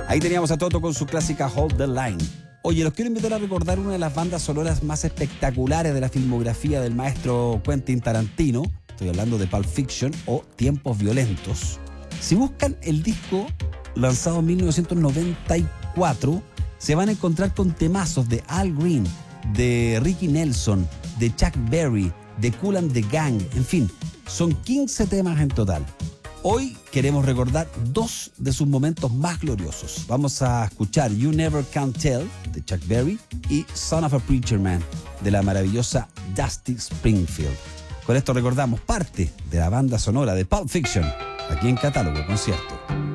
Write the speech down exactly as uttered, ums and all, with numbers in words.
Ahí teníamos a Toto con su clásica Hold the Line. Oye, los quiero invitar a recordar una de las bandas sonoras más espectaculares de la filmografía del maestro Quentin Tarantino. Estoy hablando de Pulp Fiction o Tiempos Violentos. Si buscan el disco lanzado en mil novecientos noventa y cuatro, se van a encontrar con temazos de Al Green, de Ricky Nelson, de Chuck Berry, de Kool and the Gang. En fin, son quince temas en total. Hoy queremos recordar dos de sus momentos más gloriosos. Vamos a escuchar You Never Can Tell, de Chuck Berry, y Son of a Preacher Man, de la maravillosa Dusty Springfield. Con esto recordamos parte de la banda sonora de Pulp Fiction, aquí en Catálogo Concierto.